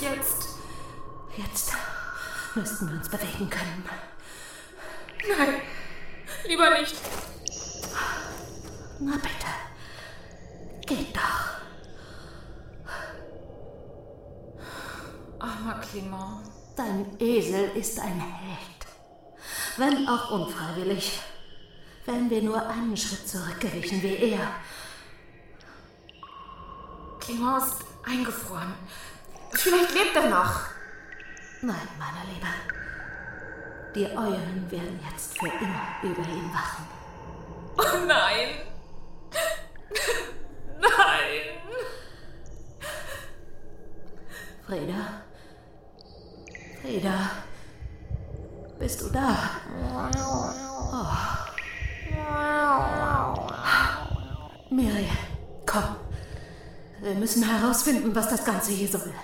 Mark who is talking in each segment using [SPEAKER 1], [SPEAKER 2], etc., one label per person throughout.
[SPEAKER 1] jetzt?
[SPEAKER 2] Jetzt müssten wir uns bewegen können.
[SPEAKER 1] Nein, lieber nicht.
[SPEAKER 2] Na bitte, geht doch.
[SPEAKER 1] Armer Clement.
[SPEAKER 2] Dein Esel ist ein Held. Wenn auch unfreiwillig. Wären wir nur einen Schritt zurückgewichen wie er.
[SPEAKER 1] Clement ist eingefroren. Vielleicht lebt er noch.
[SPEAKER 2] Nein, meine Liebe. Die Eulen werden jetzt für immer über ihn wachen.
[SPEAKER 1] Oh nein! Nein!
[SPEAKER 2] Frieda? Frieda? Bist du da? Oh. Miri, komm. Wir müssen herausfinden, was das Ganze hier soll.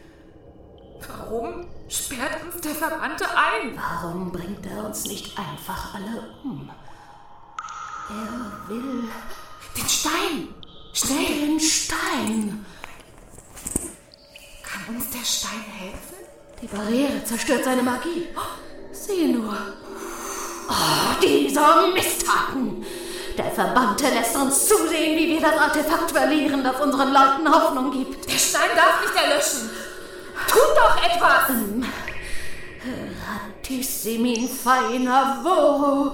[SPEAKER 1] Warum sperrt uns der Verbannte ein?
[SPEAKER 2] Warum bringt er uns nicht einfach alle um? Er will...
[SPEAKER 1] Den Stein!
[SPEAKER 2] Schnell den Stein!
[SPEAKER 1] Kann uns der Stein helfen?
[SPEAKER 2] Die Barriere zerstört seine Magie. Sieh nur. Oh, dieser Misttaten! Der Verbannte lässt uns zusehen, wie wir das Artefakt verlieren, das unseren Leuten Hoffnung gibt.
[SPEAKER 1] Der Stein darf nicht erlöschen. Tut doch etwas!
[SPEAKER 2] Ratissimin feiner Wo.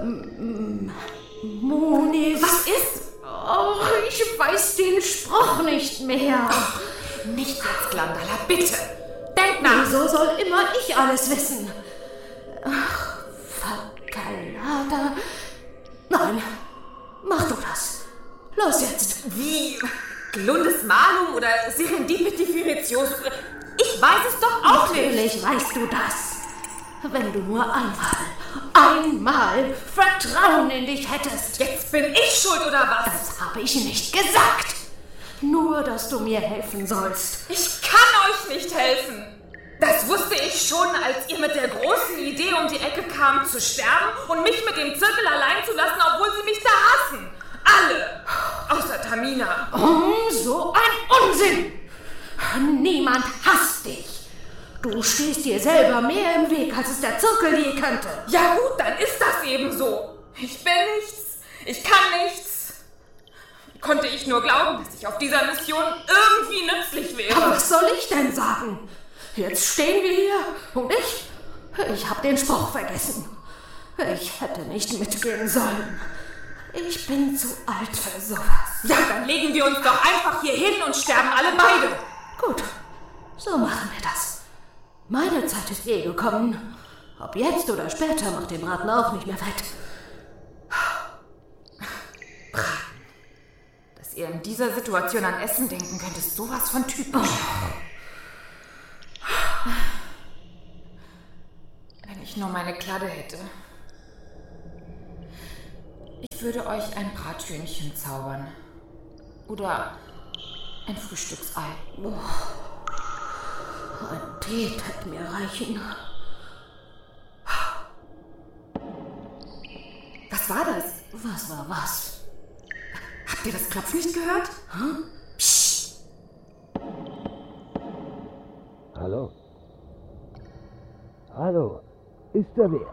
[SPEAKER 2] Munis.
[SPEAKER 1] Was ist?
[SPEAKER 2] Oh, ich weiß den Spruch nicht mehr.
[SPEAKER 1] Oh, nicht jetzt, Glandala, bitte. Denk nach.
[SPEAKER 2] Wieso soll immer ich alles wissen? Ach, Verkalata. Nein, mach du das. Los jetzt.
[SPEAKER 1] Wie? Glundes Malum oder Serendipity-Furitios? Ich weiß es doch auch nicht.
[SPEAKER 2] Natürlich weißt du das. Wenn du nur einmal Vertrauen in dich hättest.
[SPEAKER 1] Jetzt bin ich schuld, oder was?
[SPEAKER 2] Das habe ich nicht gesagt. Nur, dass du mir helfen sollst.
[SPEAKER 1] Ich kann euch nicht helfen. Das wusste ich schon, als ihr mit der großen Idee um die Ecke kamt, zu sterben und mich mit dem Zirkel allein zu lassen, obwohl sie mich da hassen. Alle. Außer Tamina.
[SPEAKER 2] So ein Unsinn. Niemand hasst dich. Du stehst dir selber mehr im Weg, als es der Zirkel je könnte.
[SPEAKER 1] Ja gut, dann ist das eben so. Ich bin nichts. Ich kann nichts. Wie konnte ich nur glauben, dass ich auf dieser Mission irgendwie nützlich wäre?
[SPEAKER 2] Aber was soll ich denn sagen? Jetzt stehen wir hier und ich habe den Spruch vergessen. Ich hätte nicht mitgehen sollen. Ich bin zu alt für sowas.
[SPEAKER 1] Ja, dann legen wir uns doch einfach hier hin und sterben alle beide.
[SPEAKER 2] Gut, so machen wir das. Meine Zeit ist gekommen. Ob jetzt oder später, macht den Braten auch nicht mehr fett.
[SPEAKER 1] Braten. Dass ihr in dieser Situation an Essen denken könnt, ist sowas von typisch. Wenn ich nur meine Kladde hätte. Ich würde euch ein Brathühnchen zaubern. Oder ein Frühstücksei.
[SPEAKER 2] Ein Tee wird mir reichen.
[SPEAKER 1] Was war das?
[SPEAKER 2] Was war was?
[SPEAKER 1] Habt ihr das Klopfen nicht gehört?
[SPEAKER 2] Hm?
[SPEAKER 1] Psst.
[SPEAKER 3] Hallo? Hallo? Ist da wer?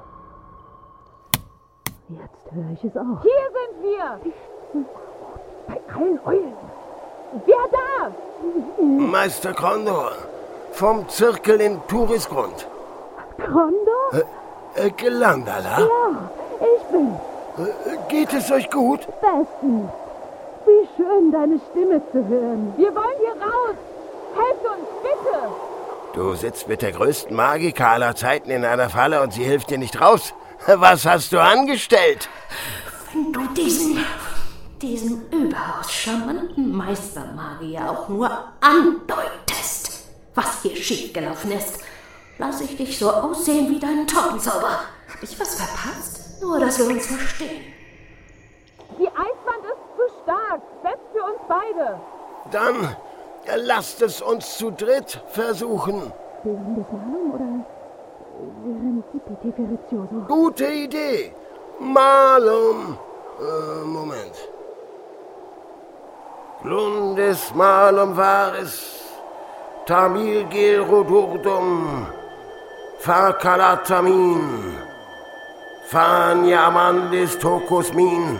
[SPEAKER 2] Jetzt höre ich es auch.
[SPEAKER 4] Hier sind wir! Bei allen Eulen! Wer da?
[SPEAKER 3] Meister Krondor. Vom Zirkel in Turisgrund.
[SPEAKER 4] Krondor?
[SPEAKER 3] Glandala?
[SPEAKER 4] Ja, ich bin's.
[SPEAKER 3] Geht es euch gut?
[SPEAKER 4] Bestens. Wie schön, deine Stimme zu hören. Wir wollen hier raus. Helft uns, bitte.
[SPEAKER 3] Du sitzt mit der größten Magiker aller Zeiten in einer Falle und sie hilft dir nicht raus. Was hast du angestellt?
[SPEAKER 2] Wenn du diesen überaus charmanten Meistermagier auch nur andeutest, was hier schiefgelaufen ist, lasse ich dich so aussehen wie deinen Taubenzauber.
[SPEAKER 1] Hab ich was verpasst?
[SPEAKER 2] Nur, dass wir uns verstehen.
[SPEAKER 4] Die Eiswand ist zu stark. Selbst für uns beide.
[SPEAKER 3] Dann lasst es uns zu dritt versuchen.
[SPEAKER 4] Während des Malum oder Serendipity Furioso?
[SPEAKER 3] Gute Idee. Malum. Moment. Glundes Malum war es. Tamilgelrodurdum, Farkalatamin, Fanyamandis tokosmin,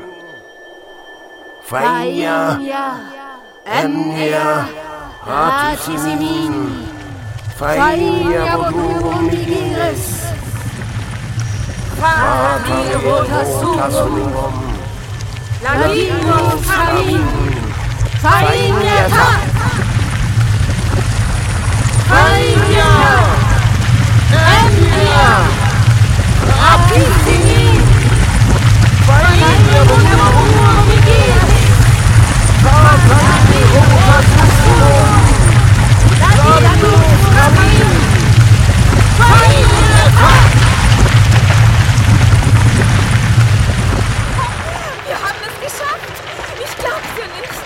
[SPEAKER 3] Fainia, Emnia, Ratisimin, Fainia Bodurum Nigiris, Fatarotasum,
[SPEAKER 2] Laginum Fainia, Fainia, Emnia, Ratisimin, Fainia Bodurum Nigiris,
[SPEAKER 1] Wir haben es geschafft. Ich glaub's dir nicht.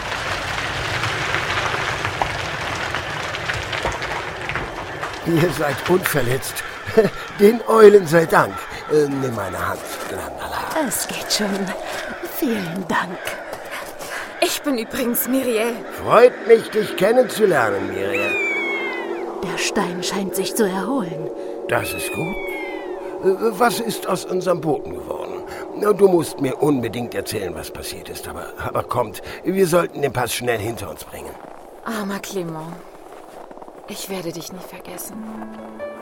[SPEAKER 3] Ihr seid unverletzt. Den Eulen sei Dank. Nimm meine Hand, Glandala.
[SPEAKER 2] Es geht schon. Vielen Dank.
[SPEAKER 1] Ich bin übrigens Miriel.
[SPEAKER 3] Freut mich, dich kennenzulernen, Miriel.
[SPEAKER 2] Der Stein scheint sich zu erholen.
[SPEAKER 3] Das ist gut. Was ist aus unserem Boten geworden? Du musst mir unbedingt erzählen, was passiert ist. Aber kommt, wir sollten den Pass schnell hinter uns bringen.
[SPEAKER 1] Armer Clement. Ich werde dich nie vergessen.